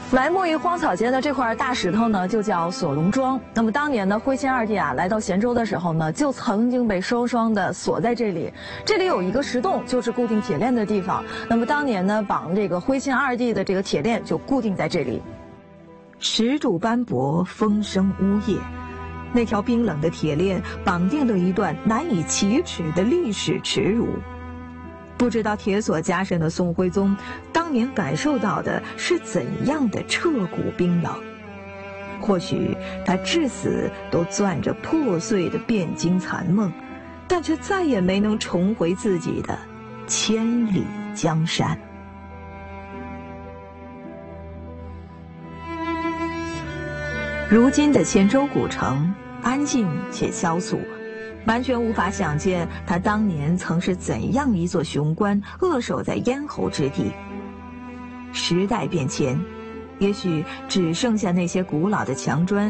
埋没于荒草间的这块大石头呢，就叫锁龙庄。那么当年呢，徽钦二帝来到咸州的时候呢，就曾经被双双的锁在这里。这里有一个石洞，就是固定铁链的地方。那么当年呢，绑这个徽钦二帝的这个铁链就固定在这里。石柱斑驳，风声呜咽，那条冰冷的铁链绑定了一段难以启齿的历史耻辱。不知道铁锁加身的宋徽宗当年感受到的是怎样的彻骨冰冷，或许他至死都攥着破碎的汴京残梦，但却再也没能重回自己的千里江山。如今的咸州古城安静且萧肃，完全无法想见他当年曾是怎样一座雄关扼守在咽喉之地。时代变迁，也许只剩下那些古老的墙砖